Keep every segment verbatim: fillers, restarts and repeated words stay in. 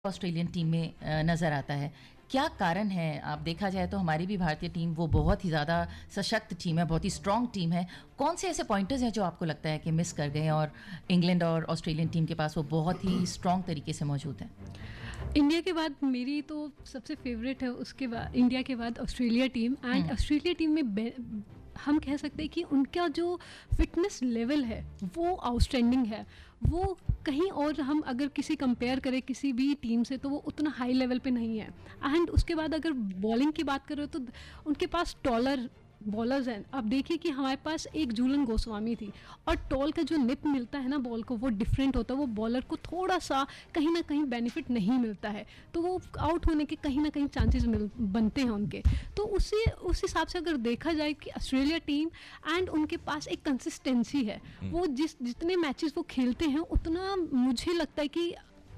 Australian team में नज़र आता है। क्या कारण है? आप देखा जाए तो हमारी भी भारतीय टीम वो बहुत ही ज़्यादा सशक्त टीम है, बहुत ही स्ट्रॉन्ग टीम है। कौन से ऐसे पॉइंटर्स हैं जो आपको लगता है कि मिस कर गए और इंग्लैंड और ऑस्ट्रेलियन टीम के पास वो बहुत ही स्ट्रॉन्ग तरीके से मौजूद हैं? इंडिया के बाद मेरी तो सबसे फेवरेट है, उसके बाद इंडिया के बाद Australia team. And Australia team में हम कह सकते हैं कि उनका जो फिटनेस लेवल है वो आउटस्टैंडिंग है। वो कहीं और हम अगर किसी कंपेयर करें किसी भी टीम से तो वो उतना हाई लेवल पे नहीं है। एंड उसके बाद अगर बॉलिंग की बात करें तो उनके पास टॉलर बॉलर्स हैं। अब देखिए कि हमारे पास एक झूलन गोस्वामी थी और टॉल का जो निप मिलता है ना बॉल को वो डिफरेंट होता है। वो बॉलर को थोड़ा सा कहीं ना कहीं बेनिफिट नहीं मिलता है, तो वो आउट होने के कहीं ना कहीं चांसेस मिल बनते हैं उनके। तो उसी उस हिसाब से अगर देखा जाए कि ऑस्ट्रेलिया टीम एंड उनके पास एक कंसिस्टेंसी है। वो जिस जितने मैचेस वो खेलते हैं उतना मुझे लगता है कि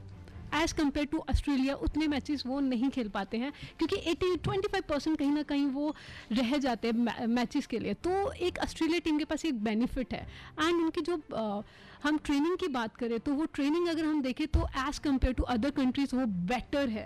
एज़ कम्पेयर टू ऑस्ट्रेलिया उतने मैचेस वो नहीं खेल पाते हैं, क्योंकि अस्सी पच्चीस परसेंट कहीं ना कहीं वो रह जाते हैं मैचेस के लिए। तो एक ऑस्ट्रेलिया टीम के पास एक बेनिफिट है। एंड उनकी जो आ, हम ट्रेनिंग की बात करें तो वो ट्रेनिंग अगर हम देखें तो as compare to other countries वो बेटर है।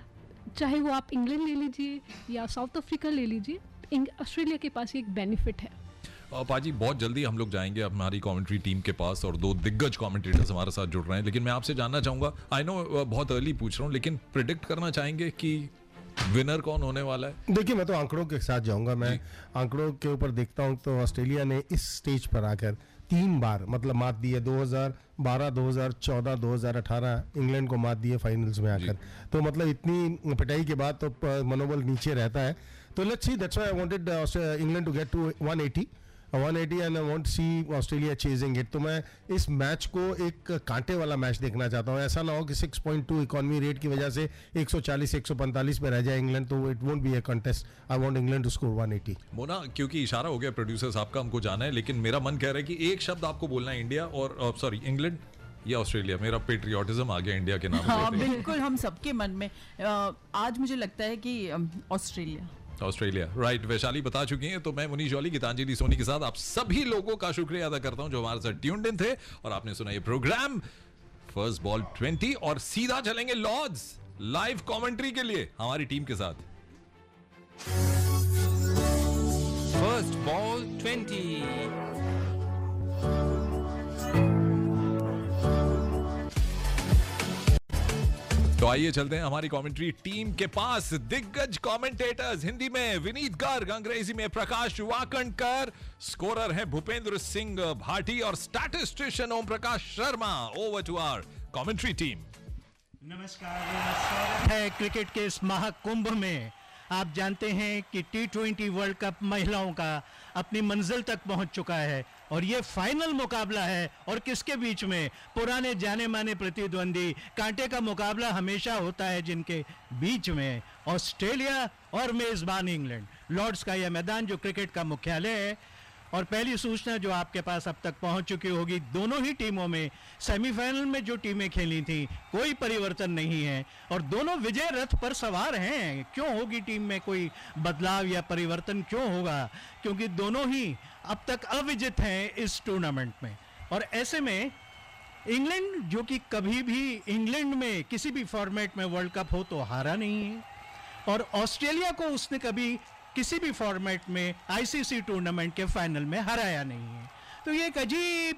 चाहे वो आप इंग्लैंड ले लीजिए या साउथ अफ्रीका ले लीजिए, ऑस्ट्रेलिया के पास एक बेनिफिट है। पाजी, बहुत जल्दी हम लोग जाएंगे हमारी कमेंट्री टीम के पास और दो दिग्गज कमेंटेटर्स हमारे साथ जुड़ रहे हैं। लेकिन मैं आपसे जानना चाहूँगा, आई नो बहुत अर्ली पूछ रहा हूँ, लेकिन प्रिडिक्ट करना चाहेंगे कि विनर कौन होने वाला है? देखिए, मैं तो आंकड़ों के साथ जाऊंगा। मैं आंकड़ों के ऊपर देखता हूँ तो ऑस्ट्रेलिया ने इस स्टेज पर आकर तीन बार मतलब मात दी है। दो हज़ार बारह, दो हज़ार चौदह, दो हज़ार अठारह इंग्लैंड को मात दी है फाइनल्स में आकर। तो मतलब इतनी पिटाई के बाद तो मनोबल नीचे रहता है। तो let's see, that's why I wanted England to get to one eighty one eighty and I want see Australia chasing it. तो मैं इस मैच को एक कांटे वाला मैच देखना चाहता हूँ। ऐसा ना हो कि six point two economy rate की वजह से एक सौ चालीस एक सौ पैंतालीस पे रह जाए इंग्लैंड, तो it won't be A contest. I want England to score one eighty. Mona, क्योंकि इशारा हो गया प्रोड्यूसर साहब का, हमको जाना है, लेकिन मेरा मन कह रहा है कि एक शब्द आपको बोलना है, इंडिया और सॉरी इंग्लैंड या ऑस्ट्रेलिया। मेरा पेट्रियोटिज्म आ गया इंडिया के नाम पे। हाँ, बिल्कुल, हम सबके मन में आज मुझे लगता है कि ऑस्ट्रेलिया ऑस्ट्रेलिया राइट। वैशाली बता चुकी हैं, तो मैं मुनीश जॉली, गीतांजलि सोनी के साथ आप सभी लोगों का शुक्रिया अदा करता हूं जो हमारे साथ ट्यून्ड इन थे और आपने सुना ये प्रोग्राम फर्स्ट बॉल ट्वेंटी। और सीधा चलेंगे लॉर्ड्स लाइव कमेंट्री के लिए हमारी टीम के साथ। First ball twenty. तो आइए चलते हैं हमारी कमेंट्री टीम के पास। दिग्गज कमेंटेटर्स, हिंदी में विनीत गर्ग, अंग्रेजी में प्रकाश वाकणकर, स्कोरर हैं भूपेंद्र सिंह भाटी और statistician Om Prakash Sharma. Over to our commentary team. नमस्कार, स्वागत है क्रिकेट के इस महाकुंभ में। आप जानते हैं कि टी ट्वेंटी वर्ल्ड कप महिलाओं का अपनी मंजिल तक पहुंच चुका है और ये फाइनल मुकाबला है। और किसके बीच में? पुराने जाने माने प्रतिद्वंदी। कांटे का मुकाबला हमेशा होता है जिनके बीच में, ऑस्ट्रेलिया और मेजबान इंग्लैंड। लॉर्ड्स का यह मैदान जो क्रिकेट का मुख्यालय है। और पहली सूचना जो आपके पास अब तक पहुंच चुकी होगी, दोनों ही टीमों में सेमीफाइनल में जो टीमें खेली थी कोई परिवर्तन नहीं है और दोनों विजय रथ पर सवार हैं। क्यों होगी टीम में कोई बदलाव या परिवर्तन, क्यों होगा? क्योंकि दोनों ही अब तक अविजित हैं इस टूर्नामेंट में। और ऐसे में इंग्लैंड, जो कि कभी भी इंग्लैंड में किसी भी फॉर्मेट में वर्ल्ड कप हो तो हारा नहीं है, और ऑस्ट्रेलिया को उसने कभी किसी भी फॉर्मेट में आईसीसी टूर्नामेंट के फाइनल में हराया नहीं है। तो ये एक अजीब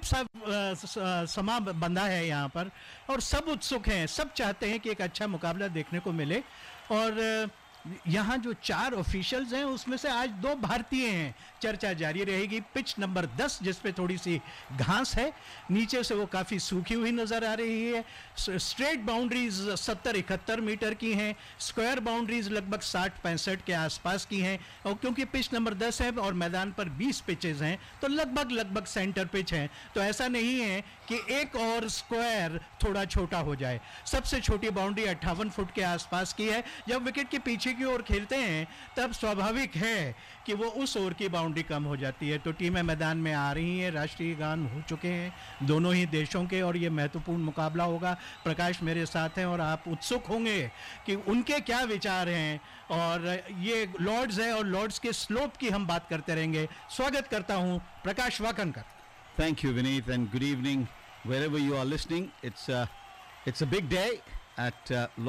सा समा बंधा है यहाँ पर और सब उत्सुक हैं, सब चाहते हैं कि एक अच्छा मुकाबला देखने को मिले। और यहाँ जो चार ऑफिशियल्स हैं उसमें से आज दो भारतीय हैं। चर्चा जारी रहेगी। पिच नंबर दस, जिस पे थोड़ी सी घास है, नीचे से वो काफ़ी सूखी हुई नज़र आ रही है। स्ट्रेट बाउंड्रीज सत्तर इकहत्तर मीटर की हैं, स्क्वायर बाउंड्रीज लगभग साठ पैंसठ के आसपास की हैं। और क्योंकि पिच नंबर दस है और मैदान पर बीस पिचेज हैं तो लगभग लगभग सेंटर पिच हैं। तो ऐसा नहीं है कि एक और स्क्वायर थोड़ा छोटा हो जाए। सबसे छोटी बाउंड्री अट्ठावन फुट के आसपास की है। जब विकेट के पीछे की ओर खेलते हैं तब स्वाभाविक है कि वो उस ओर की बाउंड्री कम हो जाती है। तो टीमें मैदान में आ रही हैं, राष्ट्रीय गान हो चुके हैं दोनों ही देशों के और ये महत्वपूर्ण मुकाबला होगा। प्रकाश मेरे साथ हैं और आप उत्सुक होंगे कि उनके क्या विचार हैं। और ये लॉर्ड्स है और लॉर्ड्स के स्लोप की हम बात करते रहेंगे। स्वागत करता हूं प्रकाश Wakankar. Thank you, Vineet, and good evening wherever you are listening. It's uh, it's a big day at uh,